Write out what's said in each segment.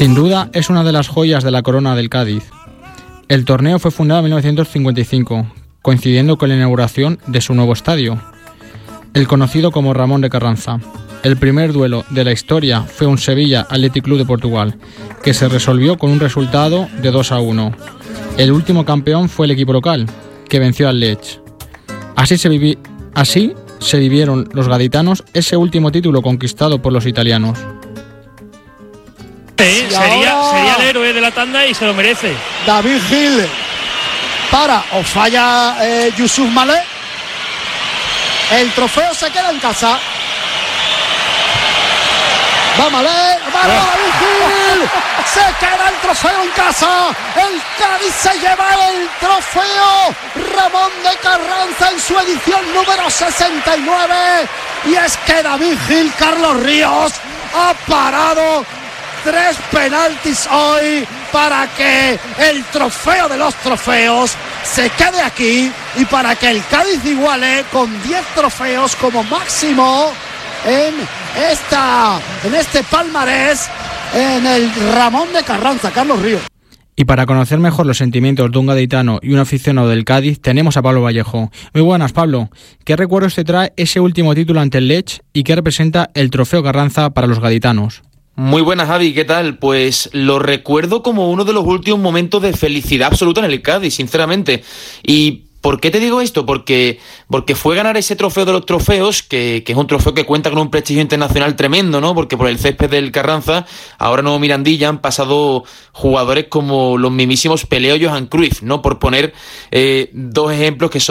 Sin duda es una de las joyas de la corona del Cádiz. El torneo fue fundado en 1955, coincidiendo con la inauguración de su nuevo estadio, el conocido como Ramón de Carranza. El primer duelo de la historia fue un Sevilla Athletic Club de Portugal, que se resolvió con un resultado de 2-1. El último campeón fue el equipo local, que venció al Lecce. Así se vivieron los gaditanos ese último título conquistado por los italianos. Sería el héroe de la tanda y se lo merece. David Gil para o falla Yusuf Malé. El trofeo se queda en casa. Va Malé, va David Gil. Se queda el trofeo en casa. El Cádiz se lleva el trofeo Ramón de Carranza en su edición número 69. Y es que David Gil, Carlos Ríos, ha parado 3 penaltis hoy para que el trofeo de los trofeos se quede aquí y para que el Cádiz iguale con 10 trofeos como máximo en este palmarés en el Ramón de Carranza. Carlos Ríos. Y para conocer mejor los sentimientos de un gaditano y un aficionado del Cádiz, tenemos a Pablo Vallejo. Muy buenas, Pablo. ¿Qué recuerdos te trae ese último título ante el Lecce y qué representa el trofeo Carranza para los gaditanos? Muy buenas, Javi, ¿qué tal? Pues lo recuerdo como uno de los últimos momentos de felicidad absoluta en el Cádiz, sinceramente. Y ¿por qué te digo esto? Porque fue ganar ese trofeo de los trofeos, que es un trofeo que cuenta con un prestigio internacional tremendo, ¿no? Porque por el césped del Carranza, ahora no Mirandilla, han pasado jugadores como los mismísimos Pelé o Johan Cruyff, ¿no? Por poner 2 ejemplos que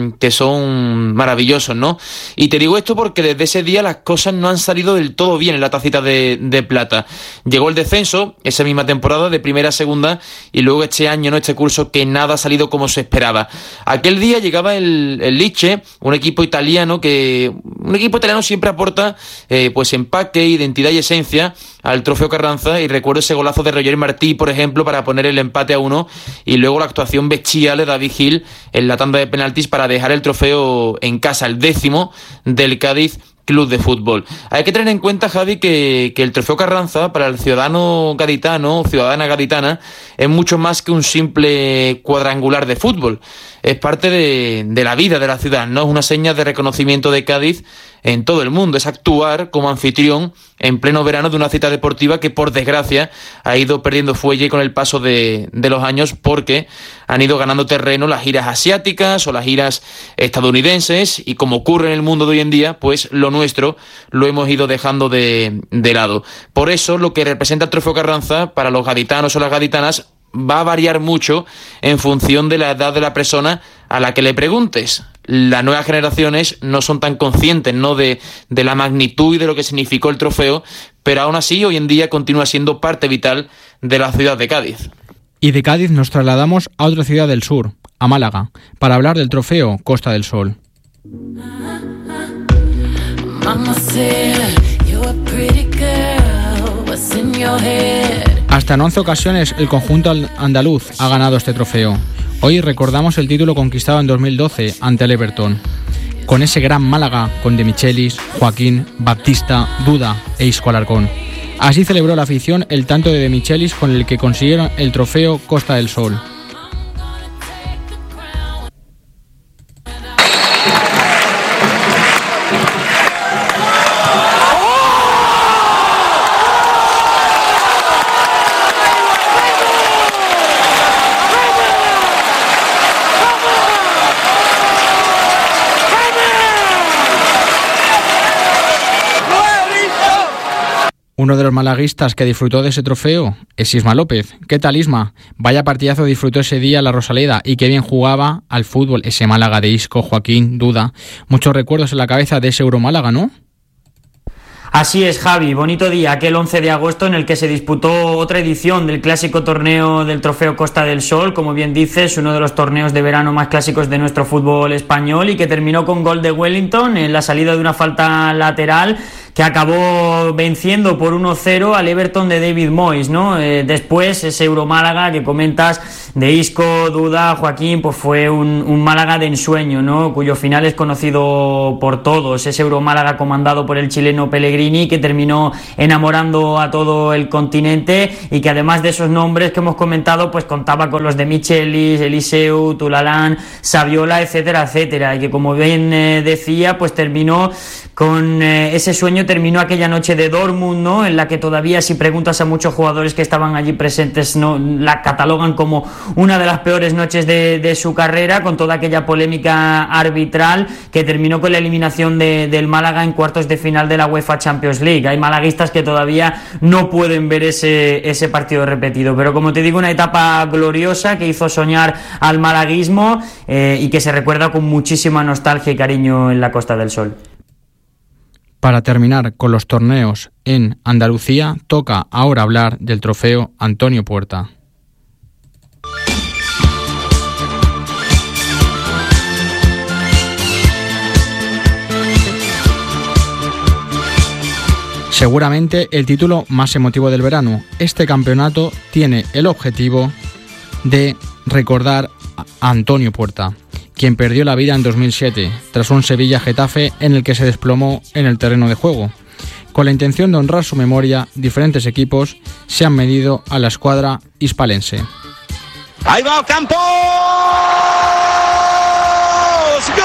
son maravillosos, ¿no? Y te digo esto porque desde ese día las cosas no han salido del todo bien en la tacita de plata. Llegó el descenso, esa misma temporada, de primera a segunda, y luego este año, ¿no? Este curso que nada ha salido como se esperaba. Aquel día llegaba el Lecce, un equipo italiano siempre aporta pues empaque, identidad y esencia al trofeo Carranza, y recuerdo ese golazo de Roger Martí, por ejemplo, para poner el empate a 1, y luego la actuación bestial de David Gil en la tanda de penaltis para dejar el trofeo en casa, el 10º del Cádiz Club de Fútbol. Hay que tener en cuenta, Javi, que el trofeo Carranza para el ciudadano gaditano, ciudadana gaditana, es mucho más que un simple cuadrangular de fútbol. Es parte de la vida de la ciudad, ¿no? Es una seña de reconocimiento de Cádiz en todo el mundo. Es actuar como anfitrión en pleno verano de una cita deportiva que, por desgracia, ha ido perdiendo fuelle con el paso de los años, porque han ido ganando terreno las giras asiáticas o las giras estadounidenses, y como ocurre en el mundo de hoy en día, pues lo nuestro lo hemos ido dejando de lado. Por eso, lo que representa el trofeo Carranza para los gaditanos o las gaditanas va a variar mucho en función de la edad de la persona a la que le preguntes. Las nuevas generaciones no son tan conscientes, ¿no?, de la magnitud y de lo que significó el trofeo, pero aún así hoy en día continúa siendo parte vital de la ciudad de Cádiz. Y de Cádiz nos trasladamos a otra ciudad del sur, a Málaga, para hablar del trofeo Costa del Sol. Hasta en 11 ocasiones el conjunto andaluz ha ganado este trofeo. Hoy recordamos el título conquistado en 2012 ante el Everton, con ese gran Málaga con De Michelis, Joaquín, Baptista, Duda e Isco Alarcón. Así celebró la afición el tanto de Michelis con el que consiguieron el trofeo Costa del Sol. Uno de los malaguistas que disfrutó de ese trofeo es Isma López. ¿Qué tal, Isma? Vaya partidazo disfrutó ese día la Rosaleda, y qué bien jugaba al fútbol ese Málaga de Isco, Joaquín, Duda. Muchos recuerdos en la cabeza de ese Euromálaga, ¿no? Así es, Javi, bonito día, aquel 11 de agosto en el que se disputó otra edición del clásico torneo del Trofeo Costa del Sol, como bien dices, uno de los torneos de verano más clásicos de nuestro fútbol español, y que terminó con gol de Wellington en la salida de una falta lateral que acabó venciendo por 1-0 al Everton de David Moyes, ¿no? Después ese Euromálaga que comentas de Isco, Duda, Joaquín, pues fue un Málaga de ensueño, ¿no? Cuyo final es conocido por todos, ese Euromálaga comandado por el chileno Pellegrini, que terminó enamorando a todo el continente y que además de esos nombres que hemos comentado, pues contaba con los de Michelis, Eliseu, Tulalán, Saviola, etcétera, etcétera, y que como bien decía, pues terminó con ese sueño, terminó aquella noche de Dortmund, ¿no? En la que todavía, si preguntas a muchos jugadores que estaban allí presentes, no la catalogan como una de las peores noches de su carrera, con toda aquella polémica arbitral que terminó con la eliminación del Málaga en cuartos de final de la UEFA Champions League. Hay malaguistas que todavía no pueden ver ese partido repetido, pero como te digo, una etapa gloriosa que hizo soñar al malaguismo y que se recuerda con muchísima nostalgia y cariño en la Costa del Sol. Para terminar con los torneos en Andalucía, toca ahora hablar del trofeo Antonio Puerta. Seguramente el título más emotivo del verano. Este campeonato tiene el objetivo de recordar a Antonio Puerta, quien perdió la vida en 2007 tras un Sevilla-Getafe en el que se desplomó en el terreno de juego. Con la intención de honrar su memoria, diferentes equipos se han medido a la escuadra hispalense. ¡Ahí va Campos! ¡Gol!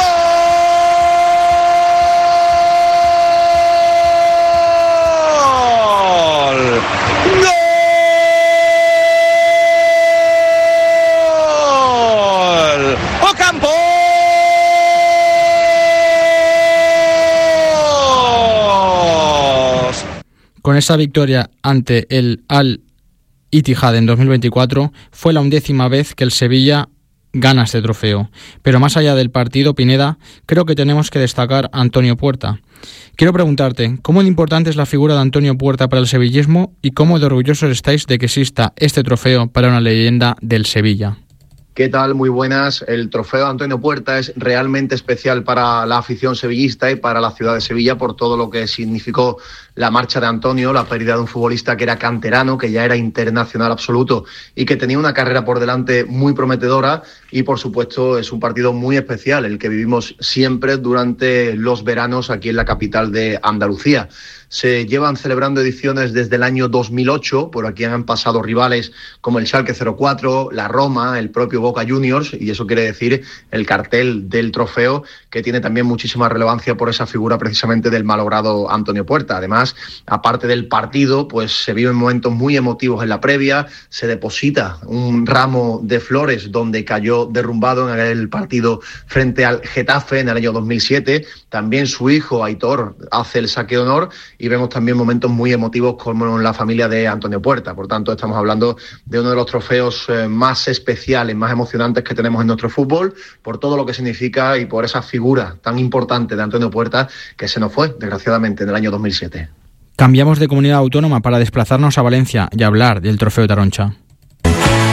Con esa victoria ante el Al-Ittihad en 2024, fue la 11ª vez que el Sevilla gana este trofeo. Pero más allá del partido, Pineda, creo que tenemos que destacar a Antonio Puerta. Quiero preguntarte, ¿cómo de importante es la figura de Antonio Puerta para el sevillismo y cómo de orgullosos estáis de que exista este trofeo para una leyenda del Sevilla? ¿Qué tal? Muy buenas. El trofeo Antonio Puerta es realmente especial para la afición sevillista y para la ciudad de Sevilla por todo lo que significó la marcha de Antonio, la pérdida de un futbolista que era canterano, que ya era internacional absoluto y que tenía una carrera por delante muy prometedora, y por supuesto es un partido muy especial, el que vivimos siempre durante los veranos aquí en la capital de Andalucía. Se llevan celebrando ediciones desde el año 2008, por aquí han pasado rivales como el Schalke 04, la Roma, el propio Boca Juniors, y eso quiere decir el cartel del trofeo, que tiene también muchísima relevancia por esa figura precisamente del malogrado Antonio Puerta. Además, aparte del partido, pues se viven momentos muy emotivos en la previa, se deposita un ramo de flores donde cayó derrumbado en el partido frente al Getafe en el año 2007, también su hijo Aitor hace el saque de honor, y vemos también momentos muy emotivos como en la familia de Antonio Puerta. Por tanto, estamos hablando de uno de los trofeos más especiales, más emocionantes que tenemos en nuestro fútbol, por todo lo que significa y por esa figura tan importante de Antonio Puerta que se nos fue, desgraciadamente, en el año 2007. Cambiamos de comunidad autónoma para desplazarnos a Valencia y hablar del trofeo Taroncha.